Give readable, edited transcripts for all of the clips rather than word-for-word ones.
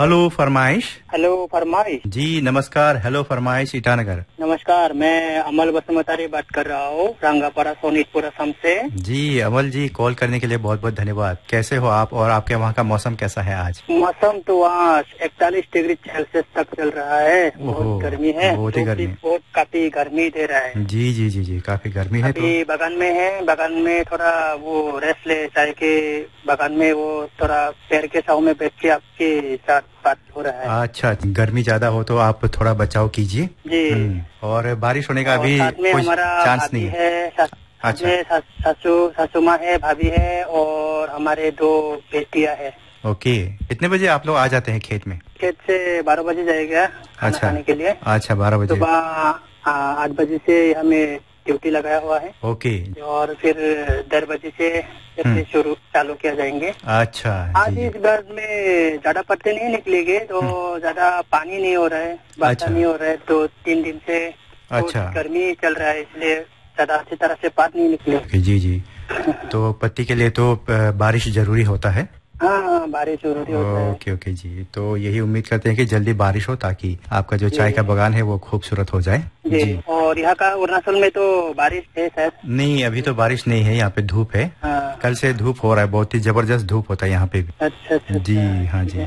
Hello फरमाइश। Hello फरमाइश। जी नमस्कार। हेलो फरमाइश ईटानगर। नमस्कार, मैं अमल बसुमतारी बात कर रहा हूँ रंगापारा सोनीतपुर असम से। जी अमल जी, कॉल करने के लिए बहुत बहुत धन्यवाद। कैसे हो आप और आपके वहाँ का मौसम कैसा है आज? मौसम तो वहाँ 41 डिग्री सेल्सियस तक चल रहा है। बहुत गर्मी है, बहुत ही गर्मी, बहुत काफी गर्मी दे रहा है। जी जी जी जी, काफी गर्मी है। अभी तो बगान में है, बगान में थोड़ा वो रेस्ट ले चाहे के बगान में वो थोड़ा पैर के साव में बैठ के आपके साथ बात हो रहा है। अच्छा, गर्मी ज्यादा हो तो आप थोड़ा बचाव कीजिए जी। और बारिश होने का अभी कोई चांस नहीं है। अच्छा, सासू माँ है, भाभी है और हमारे 2 बेटियां है। ओके, कितने बजे आप लोग आ जाते हैं खेत में? खेत से 12 बजे जाएगा खाना खाने के लिए। अच्छा, 12 बजे। सुबह 8 बजे से हमें ड्यूटी लगाया हुआ है। ओके। और फिर 10 बजे से शुरू चालू किया जाएंगे। अच्छा। आज इस बार में ज्यादा पत्ते नहीं निकलेंगे तो ज्यादा पानी नहीं हो रहा है, बारिश नहीं हो रहा है, तो 3 दिन से गर्मी चल रहा है, इसलिए ज्यादा अच्छी तरह से पात नहीं निकले। जी जी। तो पत्ती के लिए तो बारिश जरूरी होता है। हाँ, बारिश जरूरी होता है। ओके ओके जी, तो यही उम्मीद करते हैं कि जल्दी बारिश हो ताकि आपका जो चाय का बगान है वो खूबसूरत हो जाए। जी। और यहाँ का अरुणाचल में तो बारिश है सर? नहीं, अभी तो बारिश नहीं है, यहाँ पे धूप है। कल से धूप हो रहा है, बहुत ही जबरदस्त धूप होता है यहाँ पे भी। अच्छा जी हाँ जी।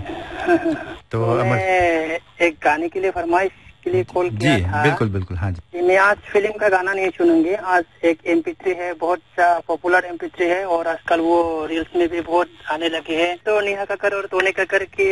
तो मैं एक गाने के लिए फरमाइश के लिए कॉल किया था। बिल्कुल बिल्कुल, हाँ जी। मैं आज फिल्म का गाना नहीं सुनूंगी। आज एक MP3 है, बहुत पॉपुलर MP3 है और आजकल वो रील्स में भी बहुत आने लगे हैं। तो नेहा कक्कर और टोनी कक्कर की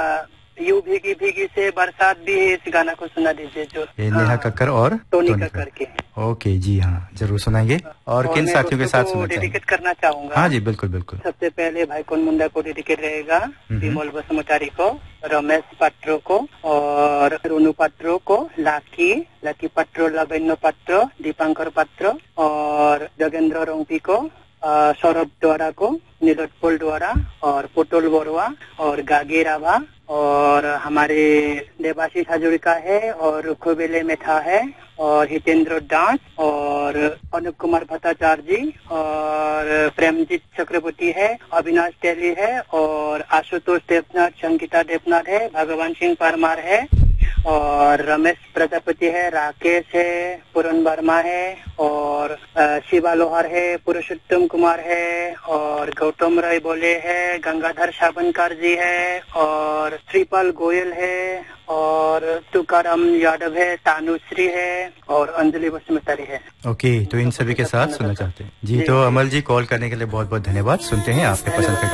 यू भीगी भीगी से बरसात भी है, इस गाना को सुना दीजिए। जो नेहा कक्कर और टोनी कक्कर के। ओके जी हाँ, जरूर सुनाएंगे। और किन साथियों के साथ सुनना डेडिकेट करना चाहूंगा? हाँ जी बिल्कुल बिल्कुल। सबसे पहले भाई कौन मुंडा को डेडिकेट रहेगा, विमल बसुमतारी को, रमेश पात्रो को और रोनू पात्रो को, लाकी पात्रो, लावेन्य पात्रो, दीपांकर पात्रो और जगेंद्र रोंपी को, सौरभ द्वारा को, नीलोत्पल द्वारा और पोटल बरुआ और गागे राभा और हमारे देवाशीष हजूरिका है और रुखुबेले मेथा है और हितेंद्र दास और अनुप कुमार भट्टाचार्य जी और प्रेमजीत चक्रवर्ती है, अविनाश तेली है और आशुतोष देवनाथ, संगीता देवनाथ है, भगवान सिंह परमार है और रमेश प्रजापति है, राकेश है, पूरन वर्मा है और शिवा लोहार है, पुरुषोत्तम कुमार है और गौतम राय बोले है, गंगाधर सावनकर जी है और श्रीपाल गोयल है और तुकाराम यादव है, तानुश्री है और अंजलि बसुमतारी है। ओके, तो इन सभी के साथ सुनना चाहते हैं जी। तो अमल जी, कॉल करने के लिए बहुत बहुत धन्यवाद। सुनते हैं आपके पसंद का